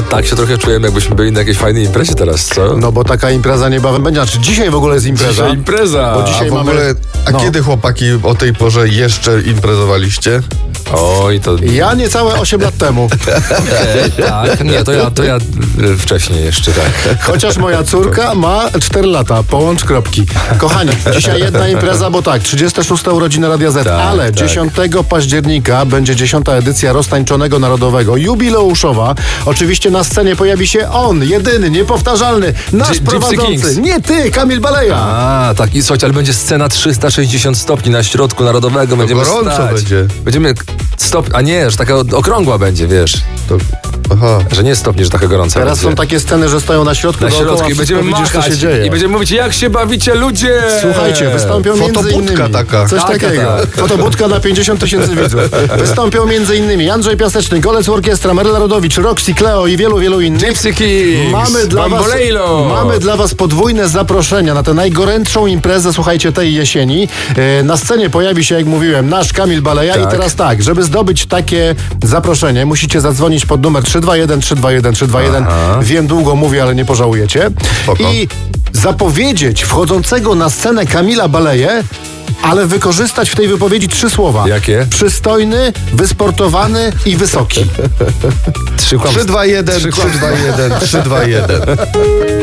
Tak się trochę czujemy, jakbyśmy byli na jakiejś fajnej imprezie teraz, co? No bo taka impreza niebawem będzie. Znaczy dzisiaj w ogóle jest impreza. Dzisiaj impreza. Bo dzisiaj A w ogóle, kiedy chłopaki o tej porze jeszcze imprezowaliście? Oj, to... Ja niecałe 8 lat temu. Tak, nie, to ja wcześniej jeszcze, tak. Chociaż moja córka ma 4 lata. Połącz kropki. Kochani, dzisiaj jedna impreza, bo tak, 36. urodziny Radia Z, ale tak. 10 października będzie 10. edycja Roztańczonego Narodowego, jubileuszowa. Oczywiście na scenie pojawi się on, jedyny, niepowtarzalny, nasz Gypsy prowadzący. Kings. Nie ty, Kamil Baleja. A, tak, i słuchajcie, ale będzie scena 360 stopni na środku Narodowego. Będziemy gorąco stać. będzie. Będziemy a nie, że taka okrągła będzie, wiesz. To, aha. Że nie stopni, że taka gorąca Teraz będzie. są takie sceny, że stoją na środku Na dookoła, środku i będziemy wszystko widzisz, co machać się dzieje. i będziemy mówić, jak się bawicie, ludzie! Słuchajcie, wystąpią między Fotobudka innymi... taka. Coś Taka, takiego. tak. Fotobudka na 50 000 widzów. Wystąpią między innymi Andrzej Piaseczny, Golec Orkiestra, Maryla Rodowicz, Roxy, Cleo i wielu, wielu innych. Gypsy Kings! Mamy dla was podwójne zaproszenia na tę najgorętszą imprezę, słuchajcie, tej jesieni. Na scenie pojawi się, jak mówiłem, nasz Kamil Baleja i Tak. teraz tak, żeby zdobyć takie zaproszenie, musicie zadzwonić pod numer 321 321 321. Aha. Wiem, długo mówię, ale nie pożałujecie. Spoko. I zapowiedzieć wchodzącego na scenę Kamila Baleję, ale wykorzystać w tej wypowiedzi 3 słowa. Jakie? Przystojny, wysportowany i wysoki. 3, 2, 1, 3, 2, 1, 3, 2, 1.